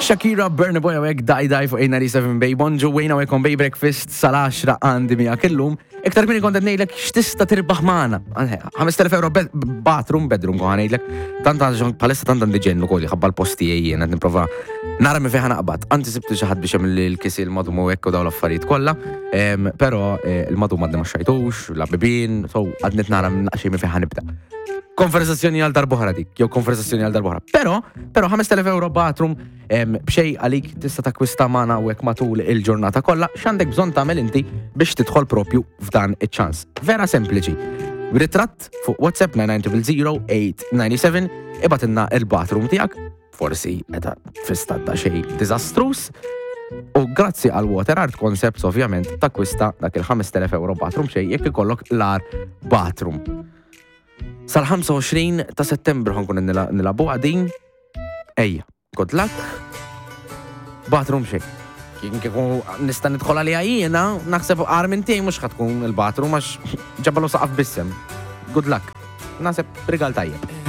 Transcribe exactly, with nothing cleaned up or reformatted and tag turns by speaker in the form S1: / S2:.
S1: Shakira, Burna Boy għawek, Die Die fuq eight ninety-seven Bay, Bonjo, Wayne għawek on Bay Breakfast, sal-10 għandi mija kellum. Iktar minni kontet nejlek x'tista tirbaħ maħna. five thousand euro bathroom, bedroom għan nejlek. Tantan ġon palessa tantan diġennu kodi xabba l-posti jien, għed niprofa nara mi fiħan aqbad. Anti sibtu xaħad biex jemil l-kisi il-madu mu ekku daw l-affarijiet kolla, pero il-madu madni ma xajtux, la bibin, so għadnet nara minn xej mi fiħan nibda. Konversazzjoni għal darbohra dik, jew konversazzjoni għal darbohra. Pero, pero five thousand euro bathroom bxej għalik tista' takwista magħna u hekk matul il-ġurnata kollha, x'għandek bżonn tagħmel inti biex tidħol propju f'dan iċ-ċans. Vera sempliċi. Ritratt fuq WhatsApp nine nine zero zero eight nine seven ibatilna il-bathroom tiegħek, forsi eta fistadda xej diżastruż. U grazzi għal Water Art Concepts ovvjament takwista dak il-five thousand euro bathroom xej jekk ikollok l-ar bathroom. Sal-twenty-five ta' Settembru ħankun nilabu għadin. Ejja, good luck. Bathroom xej. Kien kieku nista' nidħol għalija jiena, naħseb armin tiegħi mhux ħatkun il-bathroom għax ġabalu saqaf bissem. Good luck. Naħseb rigal tajjeb.